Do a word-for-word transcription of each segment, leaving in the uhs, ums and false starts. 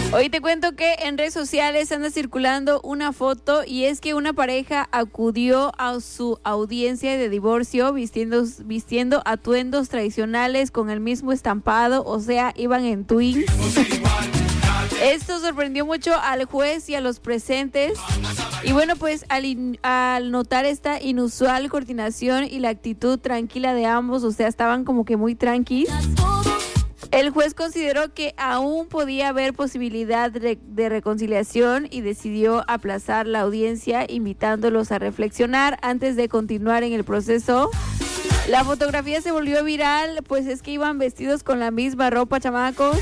Hoy te cuento que en redes sociales anda circulando una foto y es que una pareja acudió a su audiencia de divorcio vistiendo, vistiendo atuendos tradicionales con el mismo estampado, o sea, iban en twins. Esto sorprendió mucho al juez y a los presentes. Y bueno, pues al, in, al notar esta inusual coordinación y la actitud tranquila de ambos, o sea, estaban como que muy tranquilos, el juez consideró que aún podía haber posibilidad de, de reconciliación y decidió aplazar la audiencia, invitándolos a reflexionar antes de continuar en el proceso. La fotografía se volvió viral, pues es que iban vestidos con la misma ropa, chamacos.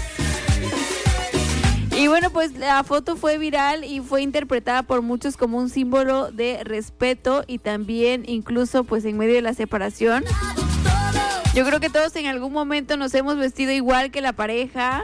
Y bueno, pues la foto fue viral y fue interpretada por muchos como un símbolo de respeto y también incluso pues en medio de la separación. Yo creo que todos en algún momento nos hemos vestido igual que la pareja.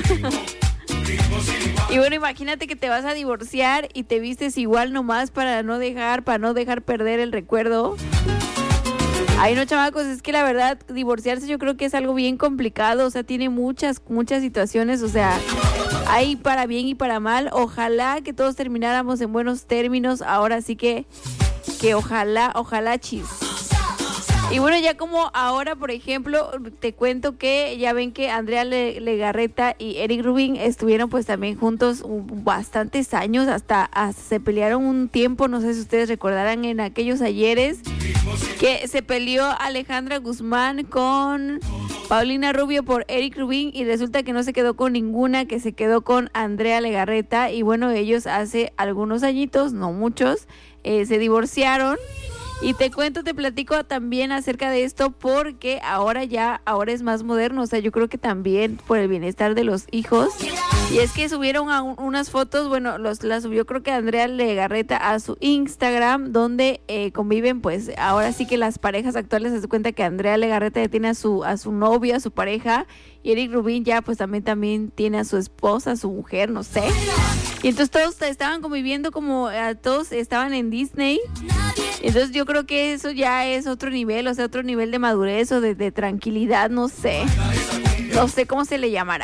Y bueno, imagínate que te vas a divorciar y te vistes igual nomás para no dejar, para no dejar perder el recuerdo. Ay, no, chamacos, es que la verdad, divorciarse yo creo que es algo bien complicado, o sea, tiene muchas, muchas situaciones, o sea, hay para bien y para mal. Ojalá que todos termináramos en buenos términos, ahora sí que, que ojalá, ojalá chis. Y bueno, ya como ahora, por ejemplo, te cuento que ya ven que Andrea Legarreta y Eric Rubin estuvieron pues también juntos bastantes años, hasta, hasta se pelearon un tiempo, no sé si ustedes recordarán en aquellos ayeres, que se peleó Alejandra Guzmán con Paulina Rubio por Eric Rubin y resulta que no se quedó con ninguna, que se quedó con Andrea Legarreta y bueno, ellos hace algunos añitos, no muchos, eh, se divorciaron. Y te cuento, te platico también acerca de esto porque ahora ya, ahora es más moderno, o sea, yo creo que también por el bienestar de los hijos. Y es que subieron a un, unas fotos, bueno, los, las subió creo que Andrea Legarreta a su Instagram, donde eh, conviven, pues ahora sí que las parejas actuales se dan cuenta que Andrea Legarreta ya tiene a su, a su novia, a su pareja, y Eric Rubin ya pues también, también tiene a su esposa, a su mujer, no sé. Y entonces todos estaban conviviendo como, uh, todos estaban en Disney. Entonces yo creo que eso ya es otro nivel, o sea, otro nivel de madurez o de, de tranquilidad, no sé. No sé cómo se le llamará.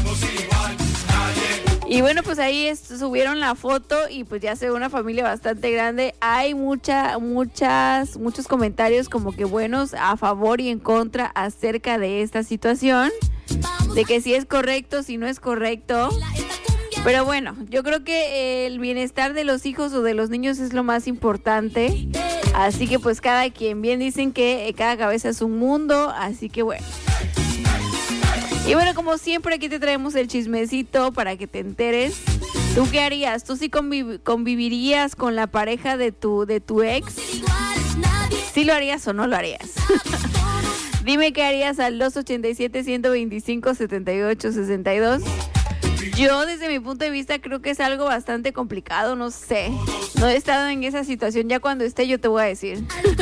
Y bueno, pues ahí es, subieron la foto y pues ya se ve una familia bastante grande. Hay mucha, muchas, muchos comentarios como que buenos a favor y en contra acerca de esta situación. De que si es correcto, si no es correcto. Pero bueno, yo creo que el bienestar de los hijos o de los niños es lo más importante. Así que pues cada quien, bien dicen que cada cabeza es un mundo, así que bueno. Y bueno, como siempre aquí te traemos el chismecito para que te enteres. ¿Tú qué harías? ¿Tú sí conviv- convivirías con la pareja de tu, de tu ex? ¿Sí lo harías o no lo harías? Dime qué harías al dos ochenta y siete, ciento veinticinco, setenta y ocho, sesenta y dos. Yo desde mi punto de vista creo que es algo bastante complicado, no sé. No he estado en esa situación, ya cuando esté yo te voy a decir.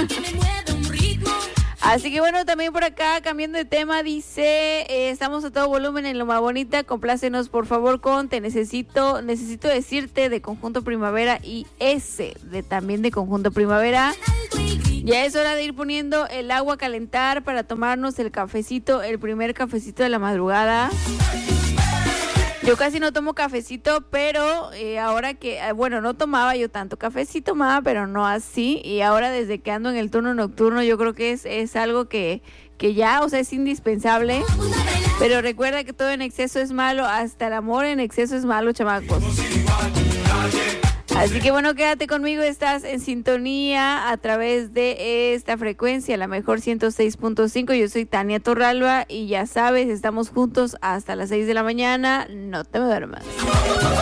Así que bueno, también por acá, cambiando de tema, dice, eh, estamos a todo volumen en Loma Bonita, complácenos por favor con Te Necesito, necesito decirte de Conjunto Primavera y ese de también de Conjunto Primavera. Ya es hora de ir poniendo el agua a calentar para tomarnos el cafecito, el primer cafecito de la madrugada. Yo casi no tomo cafecito, pero eh, ahora que, bueno, no tomaba yo tanto café, sí tomaba, pero no así. Y ahora desde que ando en el turno nocturno, yo creo que es, es algo que, que ya, o sea, es indispensable. Pero recuerda que todo en exceso es malo, hasta el amor en exceso es malo, chamacos. Así que bueno, quédate conmigo, estás en sintonía a través de esta frecuencia, la mejor ciento seis punto cinco. Yo soy Tania Torralba y ya sabes, estamos juntos hasta las seis de la mañana. No te me duermas.